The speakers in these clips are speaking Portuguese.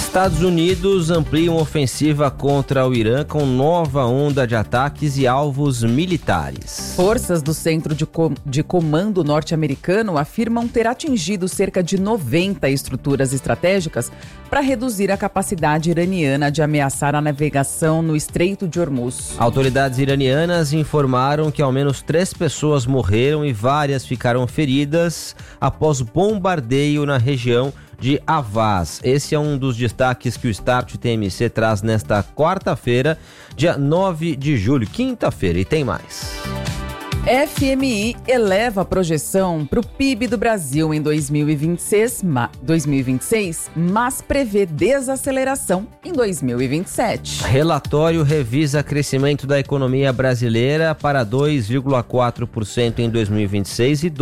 Estados Unidos ampliam ofensiva contra o Irã com nova onda de ataques e alvos militares. Forças do Centro de Comando norte-americano afirmam ter atingido cerca de 90 estruturas estratégicas para reduzir a capacidade iraniana de ameaçar a navegação no Estreito de Hormuz. Autoridades iranianas informaram que ao menos 3 pessoas morreram e várias ficaram feridas após bombardeio na região de Avaz. Esse é um dos destaques que o Start TMC traz nesta quarta-feira, dia 9 de julho, quinta-feira, e tem mais. FMI eleva a projeção para o PIB do Brasil em 2026, mas prevê desaceleração em 2027. Relatório revisa crescimento da economia brasileira para 2,4% em 2026 e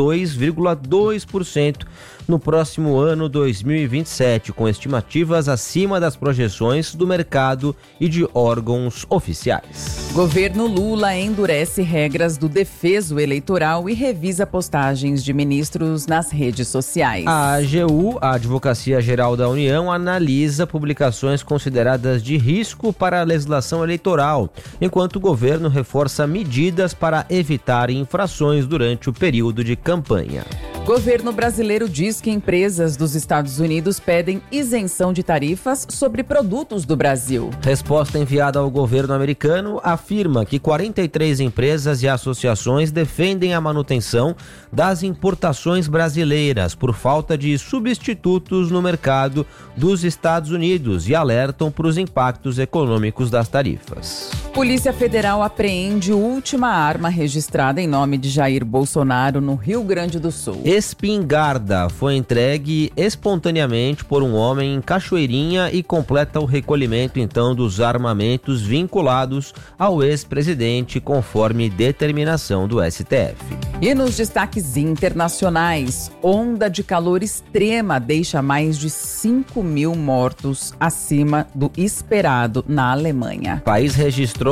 2,2% no próximo ano 2027, com estimativas acima das projeções do mercado e de órgãos oficiais. Governo Lula endurece regras do defeso eleitoral e revisa postagens de ministros nas redes sociais. A AGU, a Advocacia Geral da União, analisa publicações consideradas de risco para a legislação eleitoral, enquanto o governo reforça medidas para evitar infrações durante o período de campanha. Governo brasileiro diz que empresas dos Estados Unidos pedem isenção de tarifas sobre produtos do Brasil. Resposta enviada ao governo americano afirma que 43 empresas e associações defendem a manutenção das importações brasileiras por falta de substitutos no mercado dos Estados Unidos e alertam para os impactos econômicos das tarifas. Polícia Federal apreende última arma registrada em nome de Jair Bolsonaro no Rio Grande do Sul. Espingarda foi entregue espontaneamente por um homem em Cachoeirinha e completa o recolhimento então dos armamentos vinculados ao ex-presidente conforme determinação do STF. E nos destaques internacionais, onda de calor extrema deixa mais de 5 mil mortos acima do esperado na Alemanha. O país registrou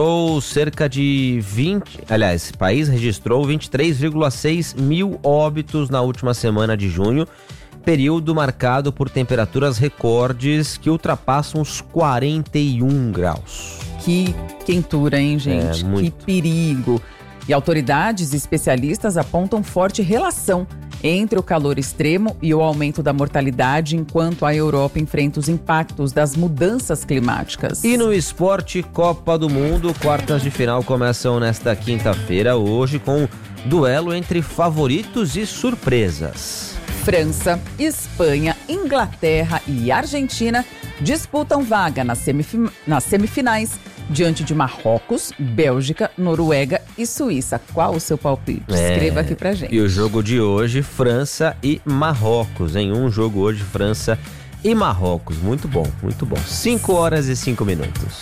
23,6 mil óbitos na última semana de junho, período marcado por temperaturas recordes que ultrapassam os 41 graus. Que quentura, hein, gente? Que perigo. E autoridades e especialistas apontam forte relação entre o calor extremo e o aumento da mortalidade, enquanto a Europa enfrenta os impactos das mudanças climáticas. E no esporte, Copa do Mundo, quartas de final começam nesta quinta-feira, hoje com duelo entre favoritos e surpresas. França, Espanha, Inglaterra e Argentina disputam vaga nas semifinais diante de Marrocos, Bélgica, Noruega e Suíça. Qual o seu palpite? Escreva aqui pra gente. E o jogo de hoje, França e Marrocos. Em um jogo hoje, França e Marrocos. Muito bom, muito bom. 5 horas e 5 minutos.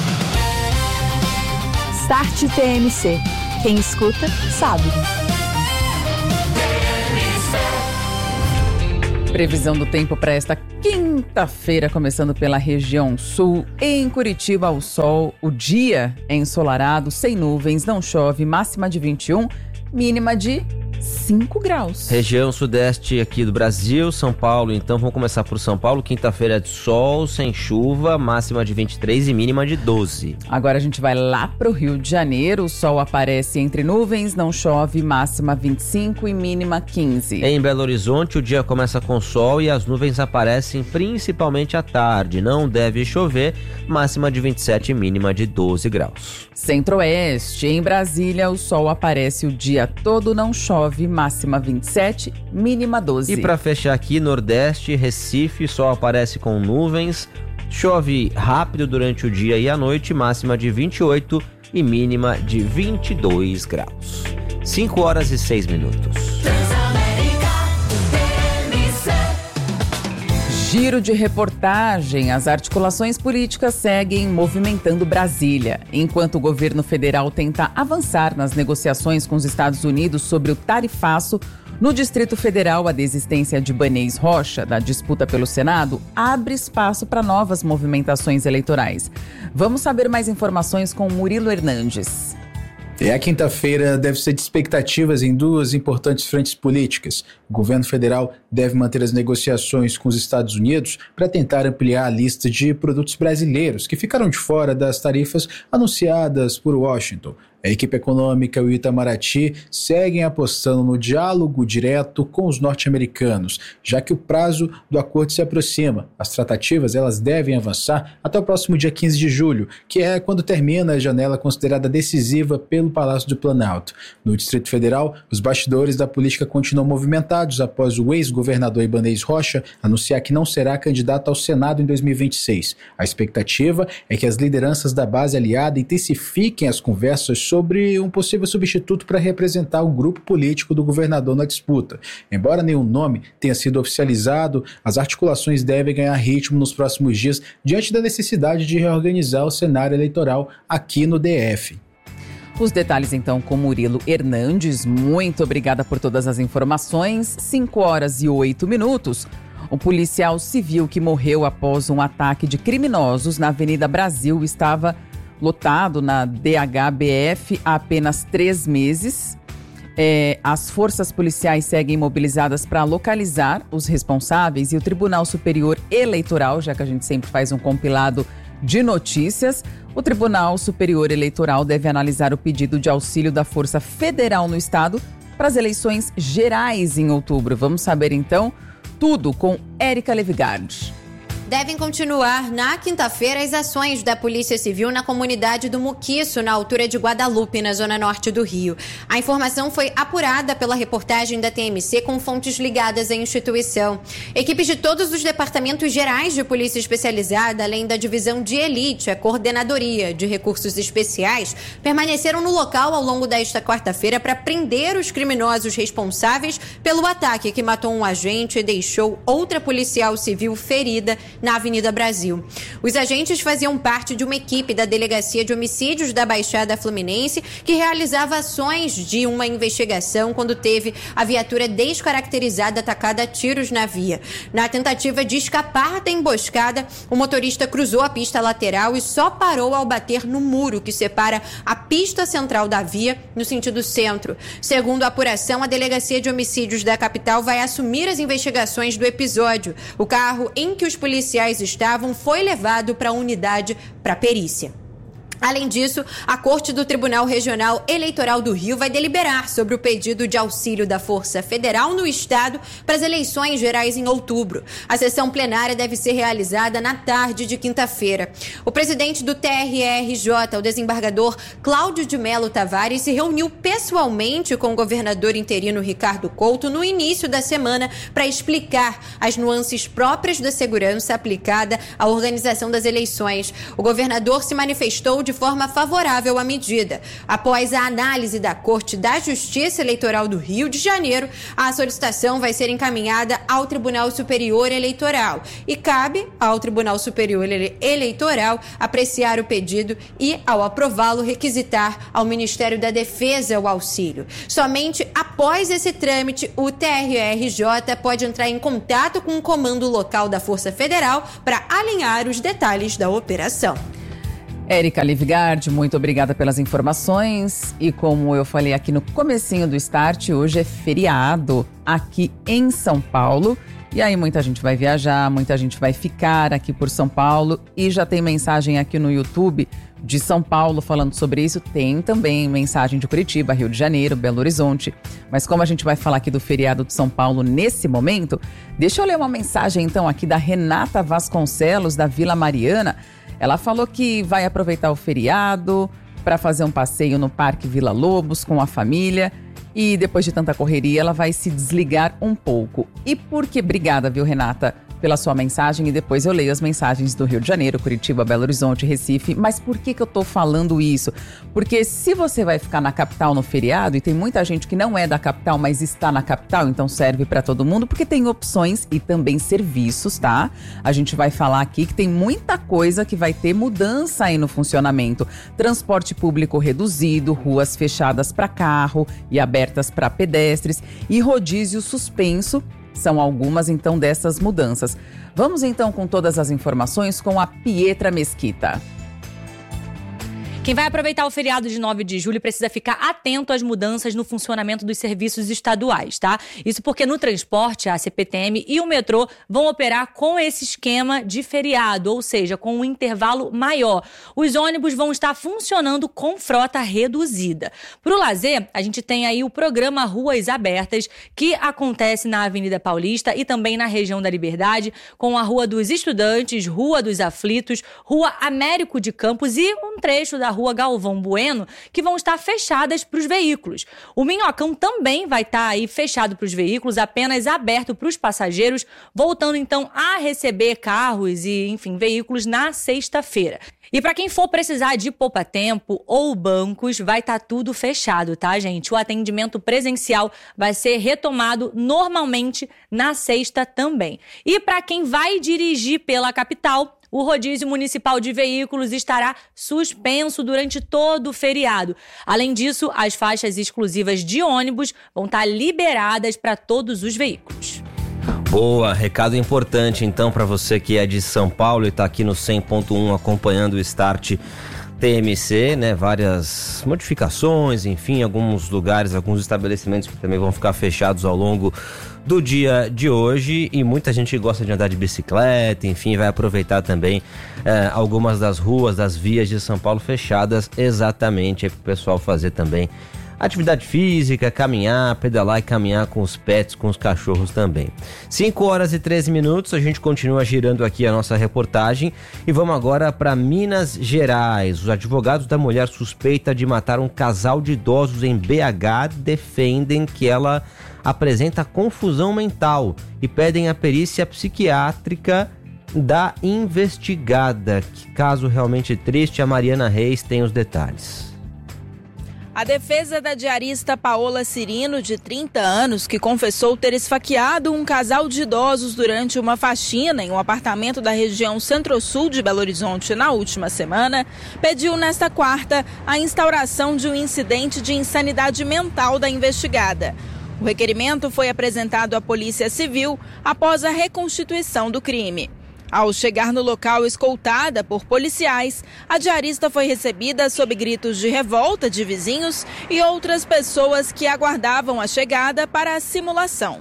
Start TMC. Quem escuta, sabe. Previsão do tempo para esta quinta-feira, começando pela região sul. Em Curitiba, o sol, o dia é ensolarado, sem nuvens, não chove, máxima de 21, mínima de 5 graus. Região sudeste aqui do Brasil, São Paulo, então vamos começar por São Paulo. Quinta-feira de sol, sem chuva, máxima de 23 e mínima de 12. Agora a gente vai lá para o Rio de Janeiro. O sol aparece entre nuvens, não chove, máxima 25 e mínima 15. Em Belo Horizonte, o dia começa com sol e as nuvens aparecem principalmente à tarde. Não deve chover, máxima de 27 e mínima de 12 graus. Centro-Oeste, em Brasília, o sol aparece o dia todo, não chove, máxima 27, mínima 12. E para fechar aqui, Nordeste, Recife, sol aparece com nuvens, chove rápido durante o dia e a noite, máxima de 28 e mínima de 22 graus. 5 horas e 6 minutos. Giro de reportagem. As articulações políticas seguem movimentando Brasília. Enquanto o governo federal tenta avançar nas negociações com os Estados Unidos sobre o tarifaço, no Distrito Federal, a desistência de Ibanez Rocha da disputa pelo Senado abre espaço para novas movimentações eleitorais. Vamos saber mais informações com Murilo Hernandes. A quinta-feira deve ser de expectativas em duas importantes frentes políticas. O governo federal deve manter as negociações com os Estados Unidos para tentar ampliar a lista de produtos brasileiros que ficaram de fora das tarifas anunciadas por Washington. A equipe econômica e o Itamaraty seguem apostando no diálogo direto com os norte-americanos, já que o prazo do acordo se aproxima. As tratativas elas devem avançar até o próximo dia 15 de julho, que é quando termina a janela considerada decisiva pelo Palácio do Planalto. No Distrito Federal, os bastidores da política continuam movimentados após o ex-governador Ibanez Rocha anunciar que não será candidato ao Senado em 2026. A expectativa é que as lideranças da base aliada intensifiquem as conversas sobre um possível substituto para representar o grupo político do governador na disputa. Embora nenhum nome tenha sido oficializado, as articulações devem ganhar ritmo nos próximos dias diante da necessidade de reorganizar o cenário eleitoral aqui no DF. Os detalhes então com Murilo Hernandes. Muito obrigada por todas as informações. 5h08. O policial civil que morreu após um ataque de criminosos na Avenida Brasil estava lotado na DHBF há apenas 3 meses. As forças policiais seguem mobilizadas para localizar os responsáveis e o Tribunal Superior Eleitoral, já que a gente sempre faz um compilado de notícias, o Tribunal Superior Eleitoral deve analisar o pedido de auxílio da Força Federal no Estado para as eleições gerais em outubro. Vamos saber então tudo com Érica Levigardi. Devem continuar na quinta-feira as ações da Polícia Civil na comunidade do Muquiço, na altura de Guadalupe, na zona norte do Rio. A informação foi apurada pela reportagem da TMC com fontes ligadas à instituição. Equipes de todos os departamentos gerais de polícia especializada, além da divisão de elite, a coordenadoria de recursos especiais, permaneceram no local ao longo desta quarta-feira para prender os criminosos responsáveis pelo ataque que matou um agente e deixou outra policial civil ferida na Avenida Brasil. Os agentes faziam parte de uma equipe da Delegacia de Homicídios da Baixada Fluminense que realizava ações de uma investigação quando teve a viatura descaracterizada atacada a tiros na via. Na tentativa de escapar da emboscada, o motorista cruzou a pista lateral e só parou ao bater no muro que separa a pista central da via no sentido centro. Segundo a apuração, a Delegacia de Homicídios da capital vai assumir as investigações do episódio. O carro em que os policiais estavam foi levado para a unidade para perícia. Além disso, a Corte do Tribunal Regional Eleitoral do Rio vai deliberar sobre o pedido de auxílio da Força Federal no Estado para as eleições gerais em outubro. A sessão plenária deve ser realizada na tarde de quinta-feira. O presidente do TRE-RJ, o desembargador Cláudio de Mello Tavares, se reuniu pessoalmente com o governador interino Ricardo Couto no início da semana para explicar as nuances próprias da segurança aplicada à organização das eleições. O governador se manifestou de forma favorável à medida. Após a análise da Corte da Justiça Eleitoral do Rio de Janeiro, a solicitação vai ser encaminhada ao Tribunal Superior Eleitoral e cabe ao Tribunal Superior Eleitoral apreciar o pedido e, ao aprová-lo, requisitar ao Ministério da Defesa o auxílio. Somente após esse trâmite, o TRE-RJ pode entrar em contato com o comando local da Força Federal para alinhar os detalhes da operação. Érica Levigardi, muito obrigada pelas informações. E como eu falei aqui no comecinho do Start, hoje é feriado aqui em São Paulo. E aí muita gente vai viajar, muita gente vai ficar aqui por São Paulo. E já tem mensagem aqui no YouTube de São Paulo falando sobre isso. Tem também mensagem de Curitiba, Rio de Janeiro, Belo Horizonte. Mas como a gente vai falar aqui do feriado de São Paulo nesse momento, deixa eu ler uma mensagem então aqui da Renata Vasconcelos, da Vila Mariana. Ela falou que vai aproveitar o feriado para fazer um passeio no Parque Vila Lobos com a família e depois de tanta correria ela vai se desligar um pouco. E por que? Obrigada, viu, Renata, pela sua mensagem, e depois eu leio as mensagens do Rio de Janeiro, Curitiba, Belo Horizonte, Recife. Mas por que eu tô falando isso? Porque se você vai ficar na capital no feriado, e tem muita gente que não é da capital, mas está na capital, então serve para todo mundo, porque tem opções e também serviços, tá? A gente vai falar aqui que tem muita coisa que vai ter mudança aí no funcionamento. Transporte público reduzido, ruas fechadas para carro e abertas para pedestres e rodízio suspenso. São algumas, então, dessas mudanças. Vamos, então, com todas as informações com a Pietra Mesquita. Quem vai aproveitar o feriado de 9 de julho precisa ficar atento às mudanças no funcionamento dos serviços estaduais, tá? Isso porque no transporte, a CPTM e o metrô vão operar com esse esquema de feriado, ou seja, com um intervalo maior. Os ônibus vão estar funcionando com frota reduzida. Para o lazer, a gente tem aí o programa Ruas Abertas, que acontece na Avenida Paulista e também na região da Liberdade, com a Rua dos Estudantes, Rua dos Aflitos, Rua Américo de Campos e um trecho da Rua Galvão Bueno, que vão estar fechadas para os veículos. O Minhocão também vai estar aí fechado para os veículos, apenas aberto para os passageiros, voltando então a receber carros e, enfim, veículos na sexta-feira. E para quem for precisar de poupa-tempo ou bancos, vai estar tudo fechado, tá, gente? O atendimento presencial vai ser retomado normalmente na sexta também. E para quem vai dirigir pela capital, o rodízio municipal de veículos estará suspenso durante todo o feriado. Além disso, as faixas exclusivas de ônibus vão estar liberadas para todos os veículos. Boa, recado importante então para você que é de São Paulo e está aqui no 100.1 acompanhando o Start TMC, né? Várias modificações, enfim, alguns lugares, alguns estabelecimentos que também vão ficar fechados ao longo do dia de hoje, e muita gente gosta de andar de bicicleta, enfim, vai aproveitar também algumas das ruas, das vias de São Paulo fechadas, exatamente, para o pessoal fazer também atividade física, caminhar, pedalar e caminhar com os pets, com os cachorros também. 5 horas e 13 minutos, a gente continua girando aqui a nossa reportagem e vamos agora para Minas Gerais. Os advogados da mulher suspeita de matar um casal de idosos em BH defendem que ela apresenta confusão mental e pedem a perícia psiquiátrica da investigada. Que caso realmente triste, a Mariana Reis tem os detalhes. A defesa da diarista Paola Cirino, de 30 anos, que confessou ter esfaqueado um casal de idosos durante uma faxina em um apartamento da região Centro-Sul de Belo Horizonte na última semana, pediu nesta quarta a instauração de um incidente de insanidade mental da investigada. O requerimento foi apresentado à Polícia Civil após a reconstituição do crime. Ao chegar no local escoltada por policiais, a diarista foi recebida sob gritos de revolta de vizinhos e outras pessoas que aguardavam a chegada para a simulação.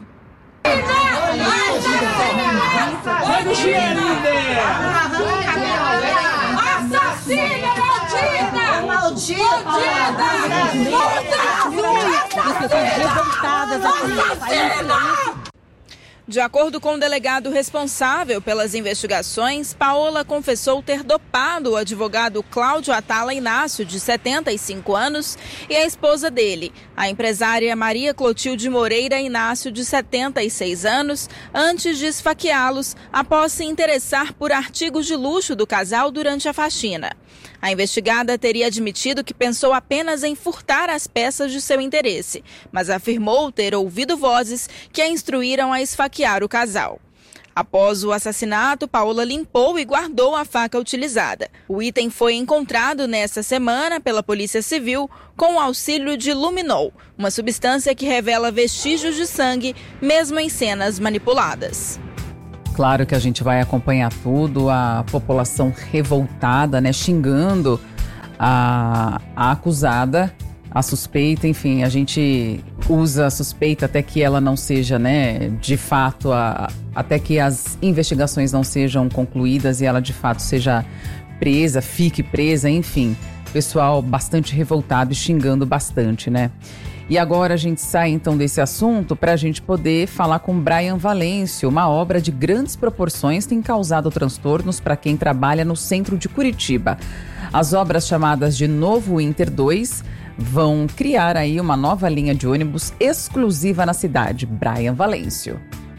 De acordo com o delegado responsável pelas investigações, Paola confessou ter dopado o advogado Cláudio Atala Inácio, de 75 anos, e a esposa dele, a empresária Maria Clotilde Moreira Inácio, de 76 anos, antes de esfaqueá-los após se interessar por artigos de luxo do casal durante a faxina. A investigada teria admitido que pensou apenas em furtar as peças de seu interesse, mas afirmou ter ouvido vozes que a instruíram a esfaquear o casal. Após o assassinato, Paola limpou e guardou a faca utilizada. O item foi encontrado nesta semana pela Polícia Civil com o auxílio de luminol, uma substância que revela vestígios de sangue, mesmo em cenas manipuladas. Claro que a gente vai acompanhar tudo, a população revoltada, né, xingando a acusada, a suspeita, enfim, a gente usa a suspeita até que ela não seja, né, de fato, até que as investigações não sejam concluídas e ela de fato seja presa, fique presa, enfim, pessoal bastante revoltado e xingando bastante, né. E agora a gente sai então desse assunto para a gente poder falar com Brian Valêncio. Uma obra de grandes proporções tem causado transtornos para quem trabalha no centro de Curitiba. As obras chamadas de Novo Inter 2 vão criar aí uma nova linha de ônibus exclusiva na cidade. Brian Valêncio.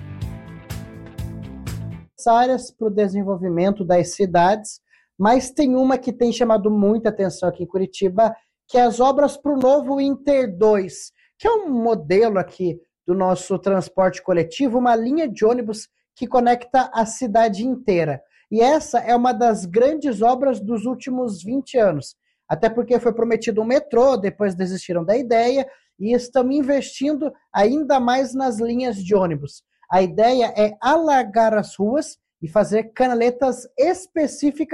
Áreas para o desenvolvimento das cidades, mas tem uma que tem chamado muita atenção aqui em Curitiba, que é as obras para o Novo Inter 2, que é um modelo aqui do nosso transporte coletivo, uma linha de ônibus que conecta a cidade inteira. E essa é uma das grandes obras dos últimos 20 anos, até porque foi prometido um metrô, depois desistiram da ideia e estão investindo ainda mais nas linhas de ônibus. A ideia é alargar as ruas e fazer canaletas específicas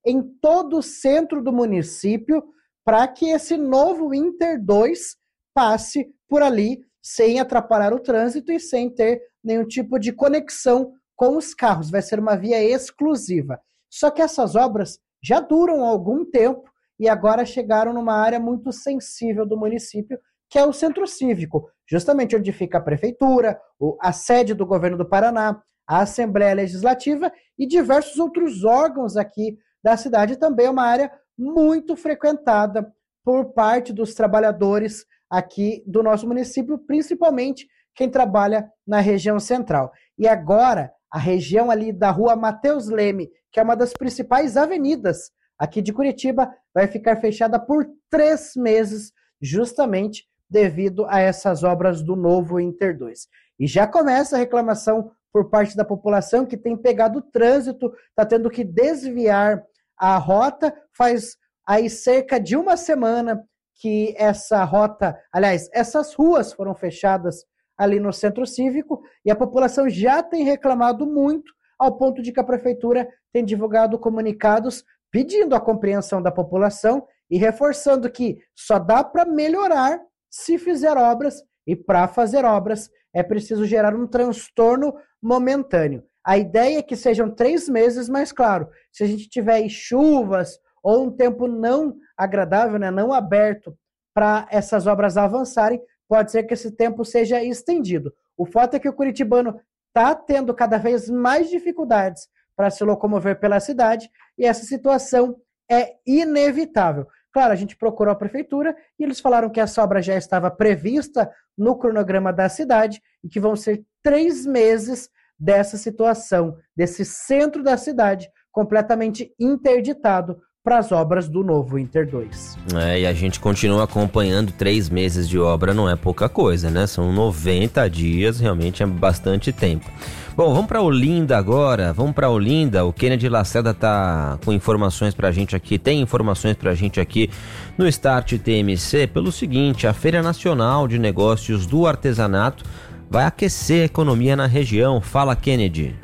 em todo o centro do município para que esse novo Inter 2 passe por ali sem atrapalhar o trânsito e sem ter nenhum tipo de conexão com os carros. Vai ser uma via exclusiva. Só que essas obras já duram algum tempo e agora chegaram numa área muito sensível do município, que é o Centro Cívico, justamente onde fica a prefeitura, a sede do governo do Paraná, a Assembleia Legislativa e diversos outros órgãos aqui da cidade. Também é uma área muito frequentada por parte dos trabalhadores aqui do nosso município, principalmente quem trabalha na região central. E agora, a região ali da rua Mateus Leme, que é uma das principais avenidas aqui de Curitiba, vai ficar fechada por 3 meses, justamente devido a essas obras do novo Inter 2. E já começa a reclamação por parte da população que tem pegado o trânsito, está tendo que desviar a rota. Faz aí cerca de uma semana que essa rota, aliás, essas ruas foram fechadas ali no Centro Cívico e a população já tem reclamado muito, ao ponto de que a prefeitura tem divulgado comunicados pedindo a compreensão da população e reforçando que só dá para melhorar se fizer obras, e para fazer obras é preciso gerar um transtorno momentâneo. A ideia é que sejam 3 meses, mas claro, se a gente tiver chuvas ou um tempo não agradável, né, não aberto para essas obras avançarem, pode ser que esse tempo seja estendido. O fato é que o curitibano está tendo cada vez mais dificuldades para se locomover pela cidade e essa situação é inevitável. Claro, a gente procurou a prefeitura e eles falaram que essa obra já estava prevista no cronograma da cidade e que vão ser 3 meses dessa situação, desse centro da cidade completamente interditado para as obras do novo Inter 2. E a gente continua acompanhando. 3 meses de obra não é pouca coisa, né? São 90 dias, realmente é bastante tempo. Bom, vamos para Olinda agora. Vamos para Olinda. O Kennedy Lacerda tá com informações pra gente aqui. Tem informações pra gente aqui no Start TMC pelo seguinte: a Feira Nacional de Negócios do Artesanato vai aquecer a economia na região. Fala, Kennedy.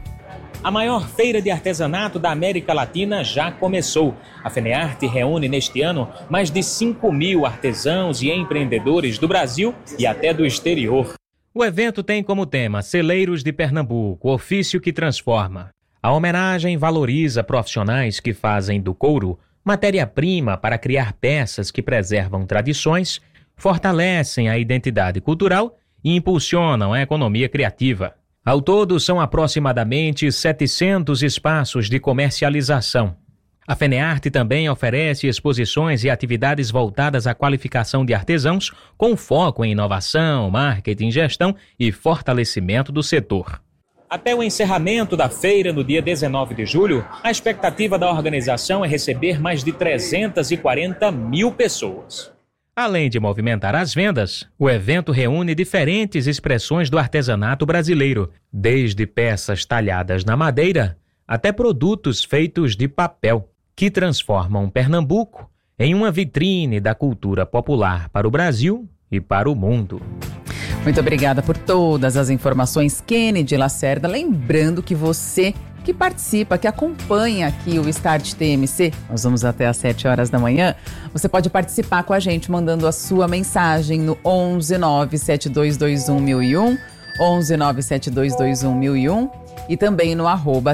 A maior feira de artesanato da América Latina já começou. A FENEARTE reúne neste ano mais de 5.000 artesãos e empreendedores do Brasil e até do exterior. O evento tem como tema Celeiros de Pernambuco, ofício que transforma. A homenagem valoriza profissionais que fazem do couro matéria-prima para criar peças que preservam tradições, fortalecem a identidade cultural e impulsionam a economia criativa. Ao todo, são aproximadamente 700 espaços de comercialização. A FENEARTE também oferece exposições e atividades voltadas à qualificação de artesãos, com foco em inovação, marketing, gestão e fortalecimento do setor. Até o encerramento da feira, no dia 19 de julho, a expectativa da organização é receber mais de 340 mil pessoas. Além de movimentar as vendas, o evento reúne diferentes expressões do artesanato brasileiro, desde peças talhadas na madeira até produtos feitos de papel, que transformam Pernambuco em uma vitrine da cultura popular para o Brasil e para o mundo. Muito obrigada por todas as informações, Kennedy Lacerda. Lembrando que você que participa, que acompanha aqui o Start TMC, nós vamos até às 7 horas da manhã, você pode participar com a gente mandando a sua mensagem no 11972211001, 11972211001 e também no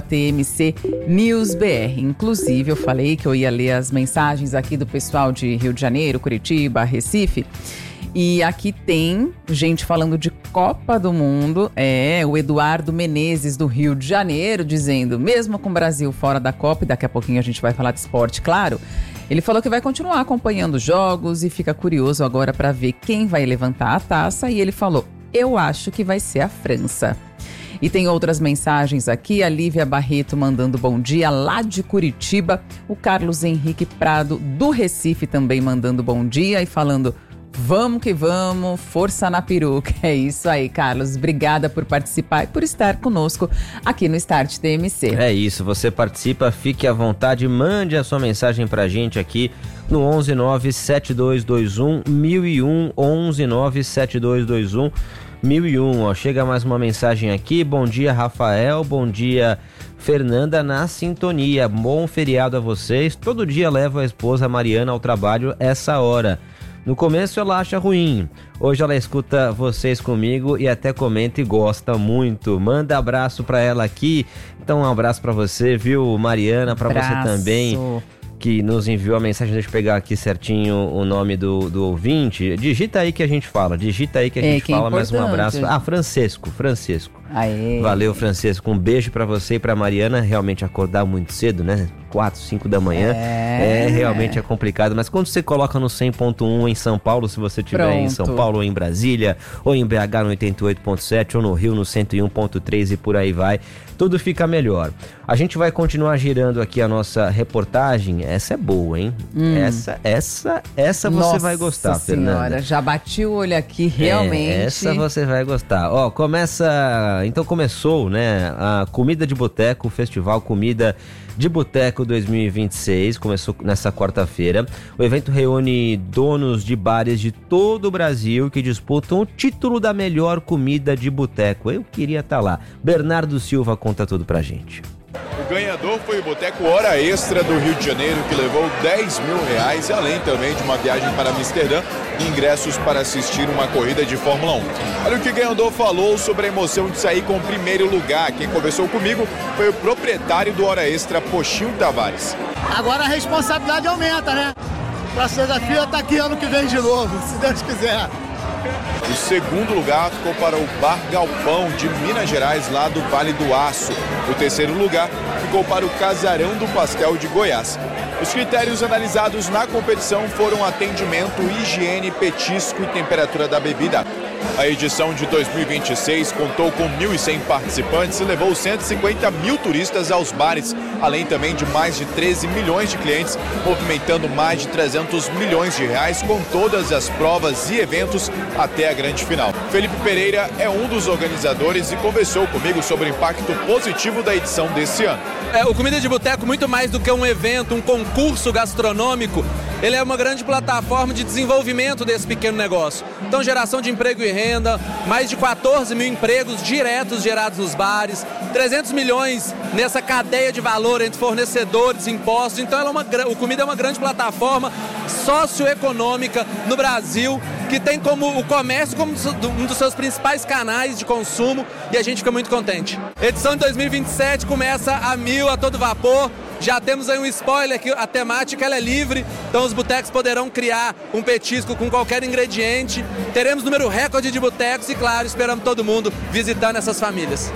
@TMCNewsBR. Inclusive, eu falei que eu ia ler as mensagens aqui do pessoal de Rio de Janeiro, Curitiba, Recife. E aqui tem gente falando de Copa do Mundo. O Eduardo Menezes, do Rio de Janeiro, dizendo, mesmo com o Brasil fora da Copa, e daqui a pouquinho a gente vai falar de esporte, claro, ele falou que vai continuar acompanhando os jogos e fica curioso agora para ver quem vai levantar a taça. E ele falou, eu acho que vai ser a França. E tem outras mensagens aqui, a Lívia Barreto mandando bom dia lá de Curitiba, o Carlos Henrique Prado do Recife também mandando bom dia e falando, vamos que vamos, força na peruca. É isso aí, Carlos. Obrigada por participar e por estar conosco aqui no Start TMC. É isso, você participa, fique à vontade, mande a sua mensagem pra gente aqui no 11972211001, 11972211001. Chega mais uma mensagem aqui, bom dia Rafael, bom dia Fernanda na sintonia. Bom feriado a vocês. Todo dia levo a esposa Mariana ao trabalho essa hora. No começo ela acha ruim. Hoje ela escuta vocês comigo e até comenta e gosta muito. Manda abraço pra ela aqui. Então um abraço pra você, viu, Mariana? Pra você também, que nos enviou a mensagem. Deixa eu pegar aqui certinho o nome do ouvinte. Digita aí que a gente fala. Mais um abraço. Francisco. Aê. Valeu, Francisco. Um beijo pra você e pra Mariana. Realmente acordar muito cedo, né? 4, 5 da manhã. Realmente é complicado. Mas quando você coloca no 100.1 em São Paulo, se você estiver em São Paulo ou em Brasília, ou em BH no 88.7, ou no Rio no 101.3 e por aí vai, tudo fica melhor. A gente vai continuar girando aqui a nossa reportagem. Essa é boa, hein? Essa você vai gostar, Fernanda. Já bati o olho aqui, realmente. Essa você vai gostar. Começou, né, a Comida de Boteco, o Festival Comida de Boteco 2026, começou nessa quarta-feira. O evento reúne donos de bares de todo o Brasil que disputam o título da melhor comida de boteco. Eu queria estar lá. Bernardo Silva conta tudo pra gente. O ganhador foi o Boteco Hora Extra do Rio de Janeiro, que levou R$10 mil, além também de uma viagem para Amsterdã e ingressos para assistir uma corrida de Fórmula 1. Olha o que o ganhador falou sobre a emoção de sair com o primeiro lugar. Quem conversou comigo foi o proprietário do Hora Extra, Pochinho Tavares. Agora a responsabilidade aumenta, né? Pra sexta-feira tá aqui ano que vem de novo, se Deus quiser. O segundo lugar ficou para o Bar Galpão de Minas Gerais, lá do Vale do Aço. O terceiro lugar ficou para o Casarão do Pastel de Goiás. Os critérios analisados na competição foram atendimento, higiene, petisco e temperatura da bebida. A edição de 2026 contou com 1.100 participantes e levou 150 mil turistas aos bares, além também de mais de 13 milhões de clientes, movimentando mais de 300 milhões de reais com todas as provas e eventos até a grande final. Felipe Pereira é um dos organizadores e conversou comigo sobre o impacto positivo da edição desse ano. O Comida de Boteco, muito mais do que um evento, um concurso gastronômico, ele é uma grande plataforma de desenvolvimento desse pequeno negócio. Então, geração de emprego e renda, mais de 14 mil empregos diretos gerados nos bares, 300 milhões nessa cadeia de valor entre fornecedores e impostos. Então, o Comida é uma grande plataforma socioeconômica no Brasil, que tem como o comércio como um dos seus principais canais de consumo, e a gente fica muito contente. Edição de 2027 começa a 1000, a todo vapor. Já temos aí um spoiler que a temática ela é livre, então os botecos poderão criar um petisco com qualquer ingrediente. Teremos número recorde de botecos e, claro, esperamos todo mundo visitando essas famílias.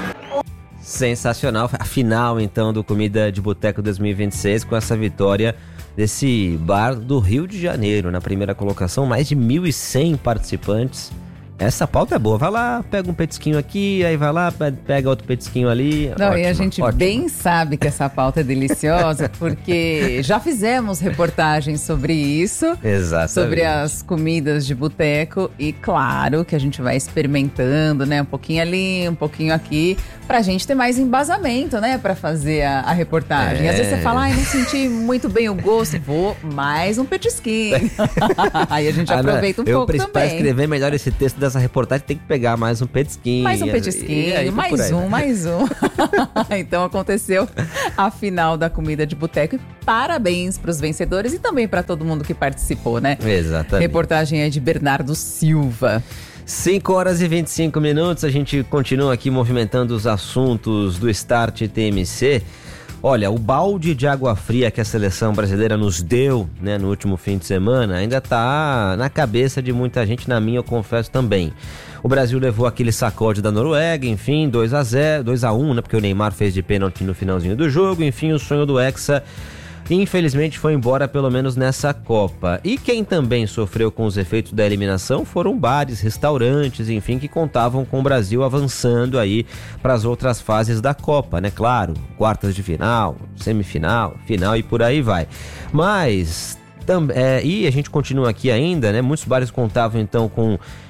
Sensacional. A final, então, do Comida de Boteco 2026, com essa vitória desse bar do Rio de Janeiro. Na primeira colocação, mais de 1.100 participantes. Essa pauta é boa. Vai lá, pega um petisquinho aqui, aí vai lá, pega outro petisquinho ali. Não, e a gente bem sabe que essa pauta é deliciosa, porque já fizemos reportagens sobre isso. Exatamente. Sobre as comidas de boteco. E claro que a gente vai experimentando, né? Um pouquinho ali, um pouquinho aqui, pra gente ter mais embasamento, né? Pra fazer a reportagem. Às vezes você fala, não senti muito bem o gosto, vou mais um petisquinho. Aí a gente aproveita um pouco também. Pra escrever melhor esse texto dessa reportagem, tem que pegar mais um petisquinho. Mais um petisquinho, mais um. Então aconteceu a final da Comida de Boteco. E parabéns pros vencedores e também pra todo mundo que participou, né? Exatamente. Reportagem é de Bernardo Silva. 5 horas e 25 minutos, a gente continua aqui movimentando os assuntos do Start TMC. Olha, o balde de água fria que a seleção brasileira nos deu, né, no último fim de semana, ainda tá na cabeça de muita gente, na minha eu confesso também. O Brasil levou aquele sacode da Noruega, enfim, 2-1, né, porque o Neymar fez de pênalti no finalzinho do jogo, enfim, o sonho do Hexa infelizmente foi embora, pelo menos nessa Copa. E quem também sofreu com os efeitos da eliminação foram bares, restaurantes, enfim, que contavam com o Brasil avançando aí para as outras fases da Copa, né? Claro, quartas de final, semifinal, final e por aí vai. Mas e a gente continua aqui ainda, né? Muitos bares contavam então com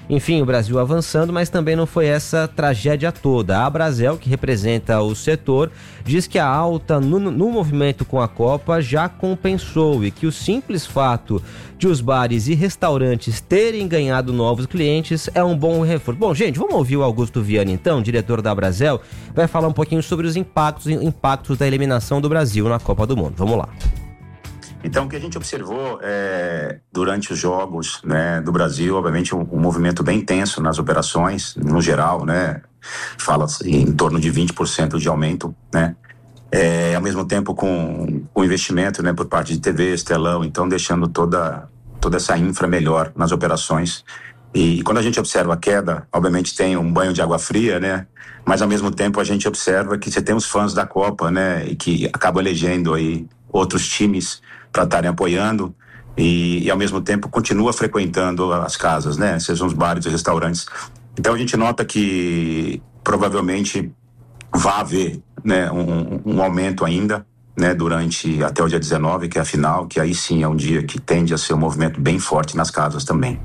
Enfim, o Brasil avançando, mas também não foi essa tragédia toda. A Abrazel, que representa o setor, diz que a alta no movimento com a Copa já compensou e que o simples fato de os bares e restaurantes terem ganhado novos clientes é um bom reforço. Bom, gente, vamos ouvir o Augusto Viana, então, diretor da Abrazel, vai falar um pouquinho sobre os impactos da eliminação do Brasil na Copa do Mundo. Vamos lá. Então, o que a gente observou durante os jogos, né, do Brasil, obviamente um movimento bem intenso nas operações, no geral, né, fala-se em torno de 20% de aumento, né, ao mesmo tempo com o investimento, né, por parte de TVs, telão, então deixando toda essa infra melhor nas operações. E quando a gente observa a queda, obviamente tem um banho de água fria, né, mas ao mesmo tempo a gente observa que você tem os fãs da Copa, né, e que acabam elegendo aí outros times para estarem apoiando e ao mesmo tempo continua frequentando as casas, né, sejam os bares e restaurantes. Então a gente nota que provavelmente vai haver, né, um aumento ainda, né, durante até o dia 19, que é a final, que aí sim é um dia que tende a ser um movimento bem forte nas casas também.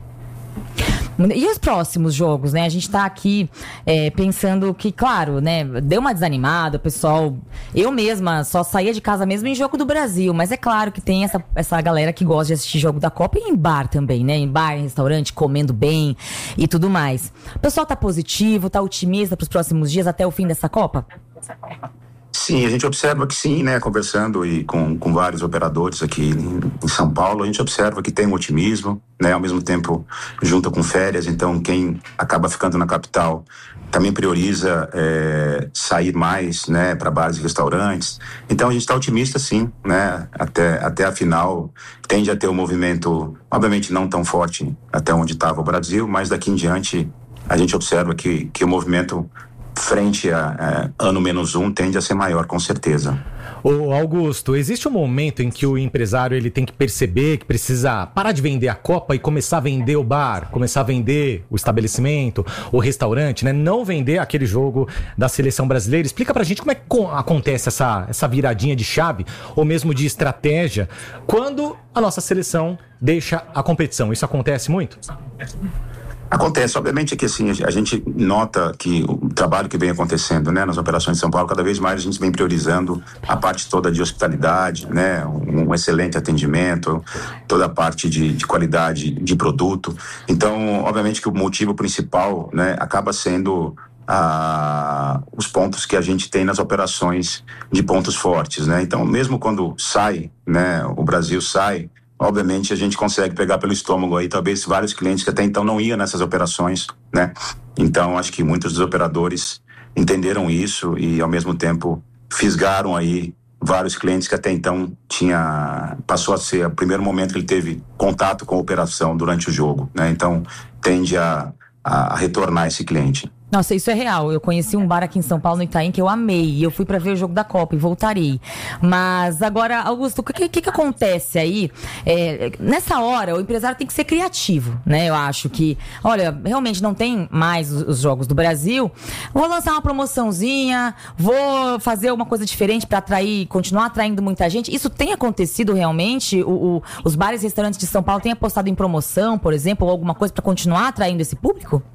E os próximos jogos, né? A gente tá aqui pensando que, claro, né? Deu uma desanimada, o pessoal... Eu mesma só saía de casa mesmo em jogo do Brasil, mas é claro que tem essa galera que gosta de assistir jogo da Copa e em bar também, né? Em bar, em restaurante, comendo bem e tudo mais. O pessoal tá positivo, tá otimista pros próximos dias até o fim dessa Copa? Sim, a gente observa que sim, né, conversando com vários operadores aqui em São Paulo, a gente observa que tem um otimismo, né, ao mesmo tempo junto com férias, então quem acaba ficando na capital também prioriza sair mais, né, para bares e restaurantes. Então a gente está otimista sim, né, até a final tende a ter um movimento, obviamente não tão forte até onde estava o Brasil, mas daqui em diante a gente observa que o movimento frente a ano -1 tende a ser maior, com certeza. Ô Augusto, existe um momento em que o empresário ele tem que perceber que precisa parar de vender a Copa e começar a vender o bar, começar a vender o estabelecimento, o restaurante, né? Não vender aquele jogo da seleção brasileira. Explica pra gente como é que acontece essa viradinha de chave, ou mesmo de estratégia, quando a nossa seleção deixa a competição. Isso acontece muito? Acontece, obviamente que assim, a gente nota que o trabalho que vem acontecendo, né, nas operações de São Paulo, cada vez mais a gente vem priorizando a parte toda de hospitalidade, né, um excelente atendimento, toda a parte de qualidade de produto. Então, obviamente que o motivo principal, né, acaba sendo os pontos que a gente tem nas operações de pontos fortes, né. Então, mesmo quando sai, né, o Brasil sai, obviamente a gente consegue pegar pelo estômago aí talvez vários clientes que até então não iam nessas operações, né? Então acho que muitos dos operadores entenderam isso e ao mesmo tempo fisgaram aí vários clientes que até então passou a ser o primeiro momento que ele teve contato com a operação durante o jogo, né? Então tende a retornar esse cliente. Nossa, isso é real. Eu conheci um bar aqui em São Paulo, no Itaim, que eu amei. E eu fui pra ver o jogo da Copa e voltarei. Mas agora, Augusto, o que acontece aí? Nessa hora, o empresário tem que ser criativo, né? Eu acho que, olha, realmente não tem mais os jogos do Brasil. Vou lançar uma promoçãozinha, vou fazer uma coisa diferente pra continuar atraindo muita gente. Isso tem acontecido realmente? Os bares e restaurantes de São Paulo têm apostado em promoção, por exemplo, ou alguma coisa pra continuar atraindo esse público?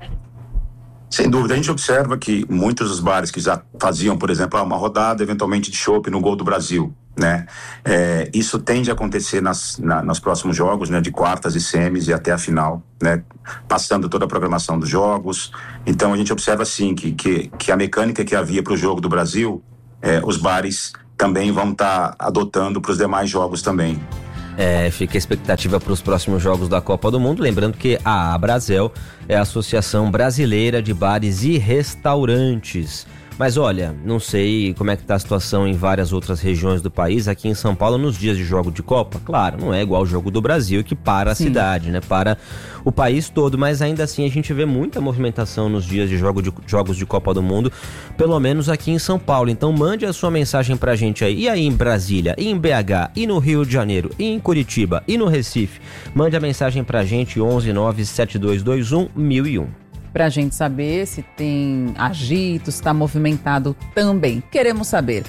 Sem dúvida, a gente observa que muitos dos bares que já faziam, por exemplo, uma rodada eventualmente de chopp no Gol do Brasil, né? Isso tende a acontecer nos próximos jogos, né? De quartas e semis e até a final, né? Passando toda a programação dos jogos. Então a gente observa assim que a mecânica que havia para o jogo do Brasil, os bares também vão estar adotando para os demais jogos também. Fica a expectativa para os próximos jogos da Copa do Mundo, lembrando que a Abrazel é a Associação Brasileira de Bares e Restaurantes. Mas olha, não sei como é que tá a situação em várias outras regiões do país. Aqui em São Paulo, nos dias de jogo de Copa, claro, não é igual o jogo do Brasil que para a cidade, né? Para o país todo, mas ainda assim a gente vê muita movimentação nos dias de jogos de Copa do Mundo, pelo menos aqui em São Paulo. Então mande a sua mensagem pra gente aí. E aí em Brasília, e em BH, e no Rio de Janeiro, e em Curitiba, e no Recife. Mande a mensagem pra gente, 11 97221 1001. Pra gente saber se tem agito, se está movimentado também. Queremos saber.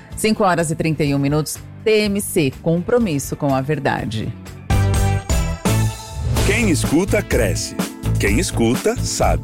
5h31, TMC, compromisso com a verdade. Quem escuta, cresce. Quem escuta, sabe.